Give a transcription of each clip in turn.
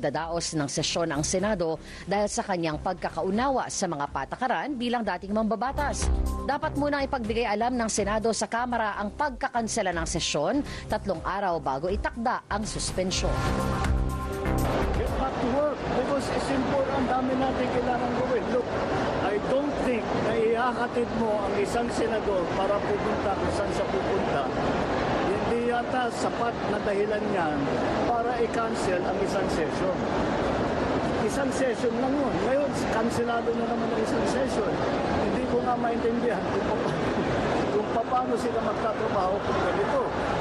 magdadaos ng sesyon ang Senado dahil sa kanyang pagkakaunawa sa mga patakaran bilang dating mambabatas. Dapat munang ipagbigay alam ng Senado sa Kamara ang pagkakansela ng sesyon 3 araw bago itakda ang suspensyon. Get back to work because it's important. Ang dami natin kailangan gawin. Look, I don't think na iakatid mo ang isang senador para pupunta kung saan siya pupunta. Hindi yata sapat na dahilan yan para i-cancel ang isang session. Isang session lang yun. Ngayon, kanselado na naman ang isang session. Hindi ko nga maintindihan kung paano sila magtatrabaho kung ganito.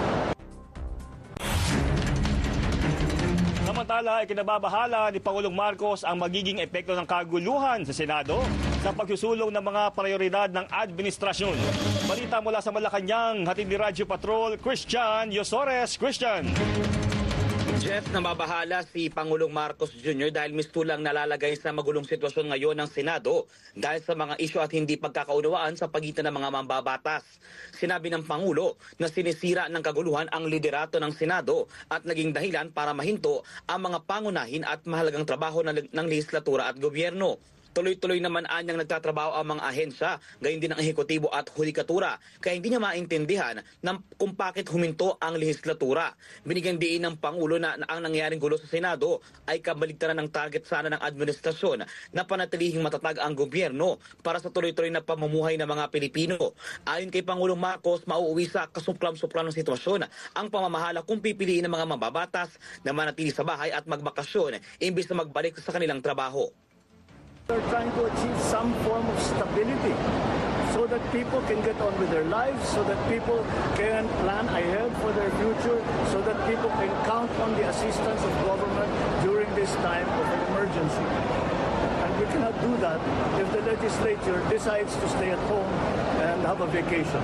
Samantala, ikinababahala ni Pangulong Marcos ang magiging epekto ng kaguluhan sa Senado sa pagsusulong ng mga prioridad ng administrasyon. Balita mula sa Malacanang, hatid ni Radyo Patrol, Christian Yosores. Christian. Jeff, nababahala si Pangulong Marcos Jr. dahil mistulang nalalagay sa magulong sitwasyon ngayon ng Senado dahil sa mga isyu at hindi pagkakaunawaan sa pagitan ng mga mambabatas. Sinabi ng Pangulo na sinisira ng kaguluhan ang liderato ng Senado at naging dahilan para mahinto ang mga pangunahin at mahalagang trabaho ng lehislatura at gobyerno. Tuloy-tuloy naman anyang nagtatrabaho ang mga ahensya, gayon din ang ehekutibo at hudikatura, kaya hindi niya maintindihan kung bakit huminto ang lehislatura. Binigyan diin ng Pangulo na ang nangyaring gulo sa Senado ay kabaligtaran ng target sana ng administrasyon na panatilihing matatag ang gobyerno para sa tuloy-tuloy na pamumuhay ng mga Pilipino. Ayon kay Pangulong Marcos, mauuwi sa kasuplam-suplam ng sitwasyon ang pamamahala kung pipiliin ng mga mababatas na manatili sa bahay at magbakasyon imbis na magbalik sa kanilang trabaho. They're trying to achieve some form of stability so that people can get on with their lives, so that people can plan ahead for their future, so that people can count on the assistance of government during this time of an emergency. And we cannot do that if the legislature decides to stay at home and have a vacation.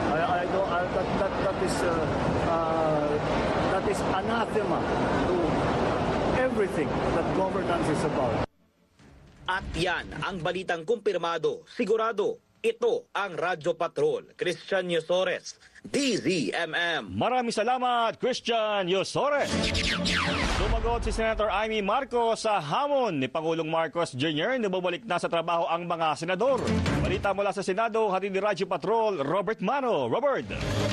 That is anathema to everything that governance is about. At yan ang balitang kumpirmado, sigurado, ito ang Radyo Patrol. Christian Yosores, DZMM. Maraming salamat, Christian Yosores. Sumagot si Senator Amy Marcos sa hamon ni Pangulong Marcos Jr. na babalik na sa trabaho ang mga senador. Balita mula sa Senado, hatid ni Radyo Patrol, Robert Mano. Robert.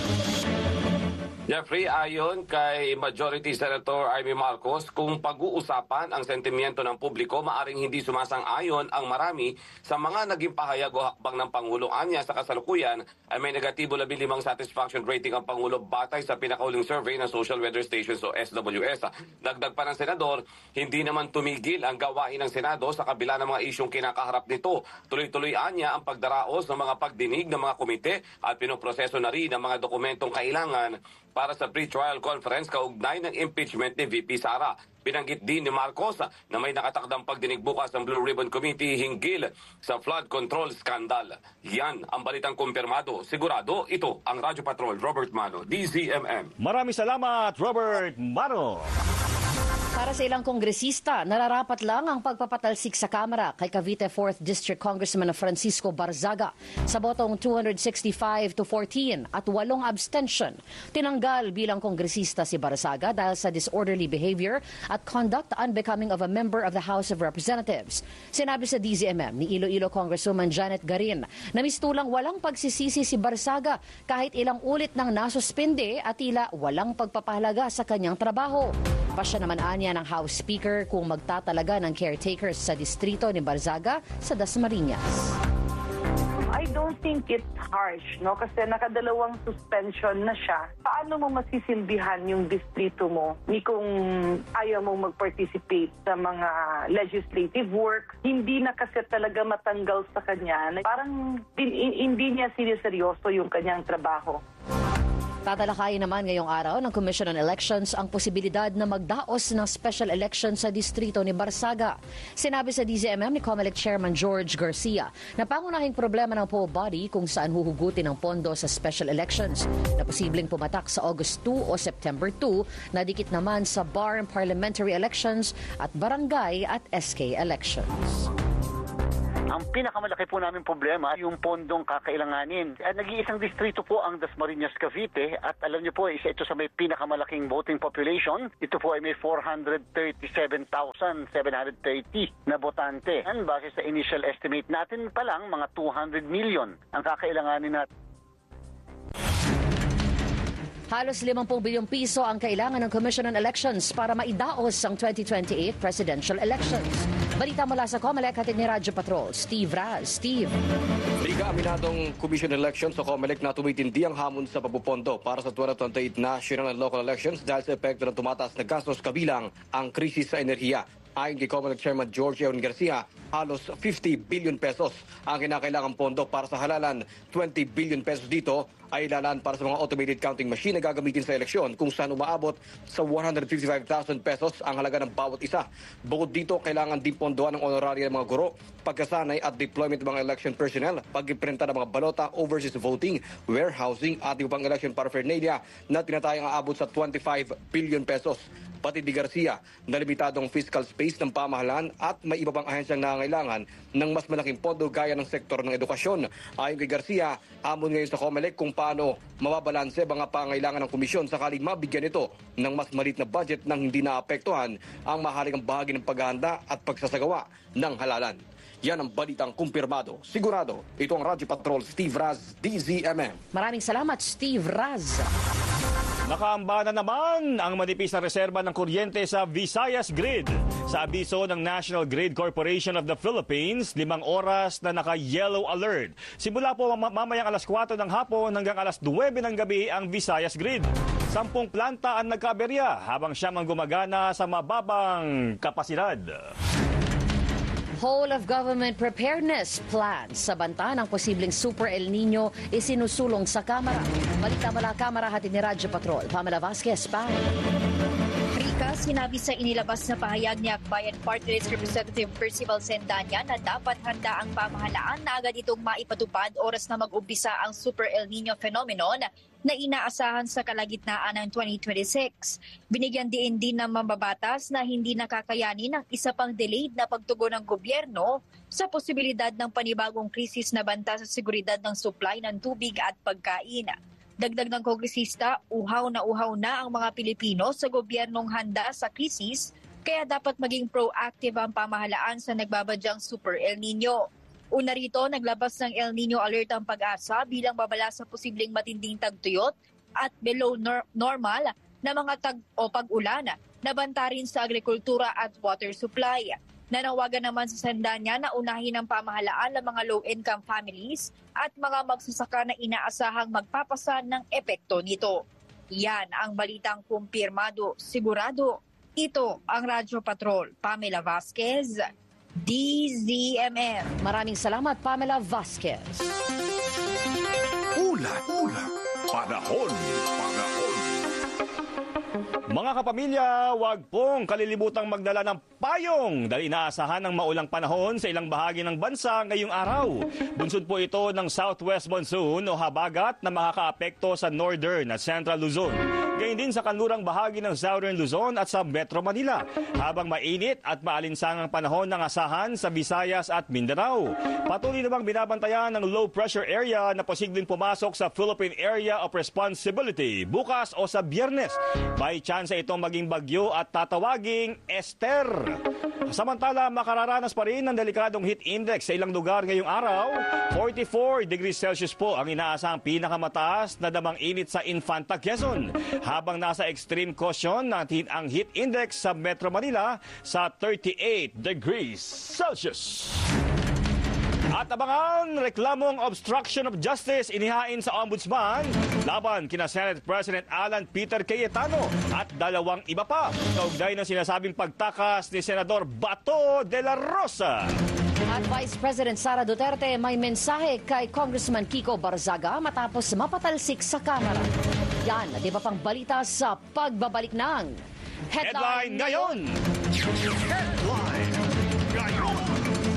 Jeffrey, ayon kay Majority Senator Amy Marcos, kung pag-uusapan ang sentimiento ng publiko, maaring hindi sumasang-ayon ang marami sa mga naging pahayag o hakbang ng Pangulo. Anya, sa kasalukuyan ay may negatibo 15 satisfaction rating ang Pangulo batay sa pinakauling survey ng Social Weather Stations o SWS. Dagdag pa ng Senador, hindi naman tumigil ang gawain ng Senado sa kabila ng mga isyong kinakaharap nito. Tuloy-tuloy anya ang pagdaraos ng mga pagdinig ng mga komite at pinoproseso na rin ang mga dokumentong kailangan para sa pre-trial conference kaugnay ng impeachment ni VP Sara. Binanggit din ni Marcos na may nakatakdang pagdinig bukas ng Blue Ribbon Committee hinggil sa flood control scandal. Yan ang balitang kumpirmado. Sigurado, ito ang Radyo Patrol, Robert Mano, DZMM. Maraming salamat, Robert Mano. Para sa ilang kongresista, nararapat lang ang pagpapatalsik sa Kamara kay Cavite 4th District Congressman Francisco Barzaga sa botong 265-14 at 8 abstention. Tinanggal bilang kongresista si Barzaga dahil sa disorderly behavior at conduct unbecoming of a member of the House of Representatives. Sinabi sa DZMM ni Iloilo Congresswoman Janet Garin na mistulang walang pagsisisi si Barzaga kahit ilang ulit nang nasuspende at tila walang pagpapahalaga sa kanyang trabaho. Pasya naman anya ng House Speaker kung magtatalaga ng caretakers sa distrito ni Barzaga sa Dasmariñas. I don't think it's harsh, no? Kasi nakadalawang suspension na siya. Paano mo masisilbihan yung distrito mo ni kung ayaw mo mag-participate sa mga legislative work? Hindi na kasi talaga matanggal sa kanya. Parang hindi niya siniseryoso yung kanyang trabaho. Tatalakayin naman ngayong araw ng Commission on Elections ang posibilidad na magdaos ng special election sa distrito ni Barzaga. Sinabi sa DZMM ni COMELEC Chairman George Garcia na pangunahing problema ng poll body kung saan huhugutin ang pondo sa special elections na posibleng pumatak sa August 2 o September 2 na dikit naman sa bar and parliamentary elections at barangay at SK elections. Ang pinakamalaki po namin problema, yung pondong kakailanganin. Nag-iisang distrito po ang Dasmariñas, Cavite, at alam niyo po, isa ito sa may pinakamalaking voting population. Ito po ay may 437,730 na botante. And base sa initial estimate natin pa lang, mga 200 million ang kakailanganin natin. Halos 50 bilyong piso ang kailangan ng Commission on Elections para maidaos ang 2028 presidential elections. Balita mula sa COMELEC, hatid ni Radyo Patrol, Steve Raz. Steve. Hindi ka aminadong Commission on Elections sa COMELEC na tumitindi ang hamon sa pagpupondo para sa 2028 national and local elections dahil sa epekto ng tumataas na gastos kabilang ang krisis sa enerhiya. Ayon kay COMELEC Chairman George Ewan Garcia, halos 50 billion pesos ang kinakailangang pondo para sa halalan. 20 billion pesos dito ay ilalaan para sa mga automated counting machine na gagamitin sa eleksyon kung saan umaabot sa 155,000 pesos ang halaga ng bawat isa. Bukod dito, kailangan din pondohan ng honoraria ng mga guro, pagkasanay at deployment ng mga election personnel, pag-iprinta ng mga balota, overseas voting, warehousing at iba pang election paraphernalia na tinatayang aabot sa 25 billion pesos. Pati di Garcia na limitadong fiscal space ng pamahalaan at may iba pang ahensyang nangangailangan ng mas malaking pondo gaya ng sektor ng edukasyon. Ayon kay Garcia, hamon ngayon sa COMELEC kung paano mababalanse mga pangailangan ng komisyon sakaling mabigyan ito ng mas maliit na budget nang hindi naapektuhan ang mahalagang bahagi ng paghahanda at pagsasagawa ng halalan. Yan ang balitang kumpirmado. Sigurado, ito ang Radyo Patrol, Steve Raz, DZMM. Maraming salamat, Steve Raz. Nakaamba na naman ang manipis na reserba ng kuryente sa Visayas Grid. Sa abiso ng National Grid Corporation of the Philippines, 5 oras na naka-yellow alert. Simula po mamayang alas 4 ng hapon hanggang alas 9 ng gabi ang Visayas Grid. 10 planta ang nagkaberya habang siyam ang gumagana sa mababang kapasidad. Whole of government preparedness plans sa banta ng posibleng Super El Nino isinusulong sa Kamara. Balita mula Kamara, hatid ni Radyo Patrol, Pamela Vasquez pa. Rika, sinabi sa inilabas na pahayag ni Akbayan Party List Representative Percival Sendanya na dapat handa ang pamahalaan na agad itong maipatupad oras na mag-umpisa ang Super El Nino phenomenon na inaasahan sa kalagitnaan ng 2026. Binigyan din ng mambabatas na hindi nakakayanin ang isa pang delayed na pagtugon ng gobyerno sa posibilidad ng panibagong krisis na banta sa seguridad ng supply ng tubig at pagkain. Dagdag ng kongresista, uhaw na ang mga Pilipino sa gobyernong handa sa krisis, kaya dapat maging proactive ang pamahalaan sa nagbabadyang Super El Nino. Una rito, naglabas ng El Nino alert ang Pag-asa bilang babala sa posibleng matinding tagtuyot at below normal na mga pag-ulan na banta rin sa agrikultura at water supply. Nanawagan naman sa Sendanya na unahin ng pamahalaan ng mga low-income families at mga magsasaka na inaasahang magpapasa ng epekto nito. Yan ang balitang kumpirmado, sigurado. Ito ang Radyo Patrol, Pamela Vasquez, DZMM. Maraming salamat, Pamela Vasquez. Ulat. Panahon. Mga kapamilya, huwag pong kalilibutang magdala ng payong dahil inaasahan ng maulang panahon sa ilang bahagi ng bansa ngayong araw. Bunsod po ito ng southwest monsoon o habagat na makakaapekto sa northern at central Luzon. Gayun din sa kanlurang bahagi ng southern Luzon at sa Metro Manila. Habang mainit at maalinsangang panahon ng asahan sa Visayas at Mindanao. Patuloy namang binabantayan ng low pressure area na posibleng pumasok sa Philippine Area of Responsibility bukas o sa Biyernes. May chance itong maging bagyo at tatawaging Esther. Samantala, makararanas pa rin ng delikadong heat index sa ilang lugar ngayong araw. 44 degrees Celsius po ang inaasahang pinakamataas na damang init sa Infanta, Quezon. Habang nasa extreme caution natin ang heat index sa Metro Manila sa 38 degrees Celsius. At abangan, reklamong obstruction of justice inihain sa Ombudsman laban kina Senate President Alan Peter Cayetano at 2 iba pa kaugnay ng sinasabing pagtakas ni Senador Bato de la Rosa. At Vice President Sara Duterte may mensahe kay Congressman Kiko Barzaga matapos mapatalsik sa Kamara. Yan at iba pang balita sa pagbabalik ng Headline ngayon!